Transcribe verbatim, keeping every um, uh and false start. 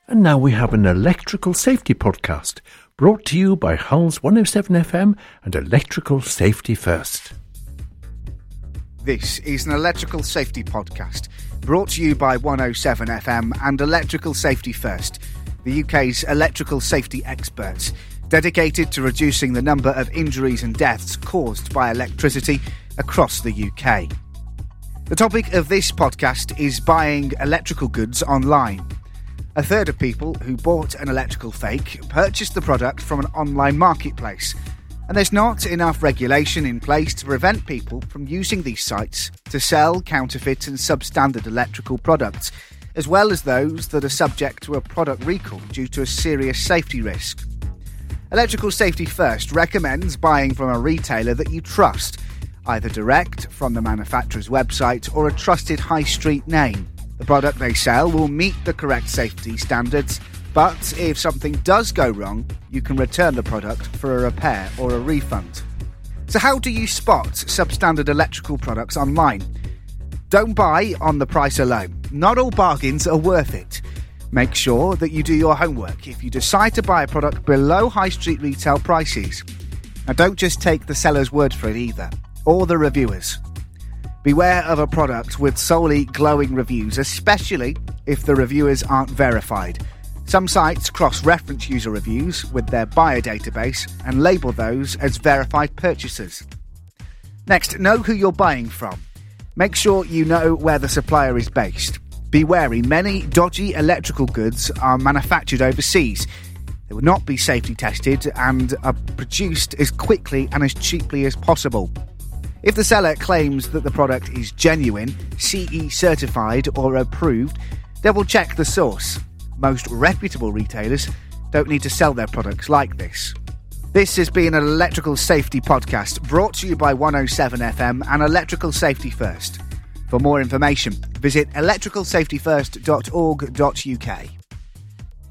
And now we have an electrical safety podcast brought to you by Hull's one oh seven F M and Electrical Safety First. This is an electrical safety podcast brought to you by one oh seven F M and Electrical Safety First, the U K's electrical safety experts, dedicated to reducing the number of injuries and deaths caused by electricity across the U K. The topic of this podcast is buying electrical goods online. A third of people who bought an electrical fake purchased the product from an online marketplace, and there's not enough regulation in place to prevent people from using these sites to sell counterfeit and substandard electrical products, as well as those that are subject to a product recall due to a serious safety risk. Electrical Safety First recommends buying from a retailer that you trust, either direct from the manufacturer's website or a trusted high street name. The product they sell will meet the correct safety standards, but if something does go wrong, you can return the product for a repair or a refund. So how do you spot substandard electrical products online? Don't buy on the price alone. Not all bargains are worth it. Make sure that you do your homework if you decide to buy a product below high street retail prices. Now don't just take the seller's word for it either, or the reviewers. Beware of a product with solely glowing reviews, especially if the reviewers aren't verified. Some sites cross-reference user reviews with their buyer database and label those as verified purchasers. Next, know who you're buying from. Make sure you know where the supplier is based. Be wary, many dodgy electrical goods are manufactured overseas. They will not be safety tested and are produced as quickly and as cheaply as possible. If the seller claims that the product is genuine, C E certified or approved, double check the source. Most reputable retailers don't need to sell their products like this. This has been an electrical safety podcast brought to you by one oh seven F M and Electrical Safety First. For more information, visit electrical safety first dot org dot U K.